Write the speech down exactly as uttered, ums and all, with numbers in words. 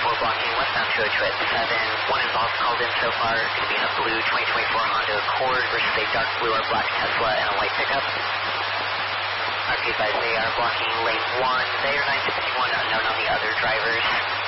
four blocking westbound two oh two at seven. One involved called in so far. It's going to be in a blue twenty twenty-four Honda Accord versus a dark blue or black Tesla and a white pickup. R P advised they are blocking lane one. They are nine sixty-one, unknown on the other drivers.